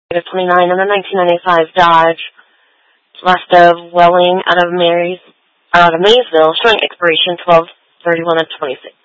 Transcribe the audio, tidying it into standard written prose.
29 and a 1995 Dodge left of Welling out of Maysville, showing expiration 12/31 of 26.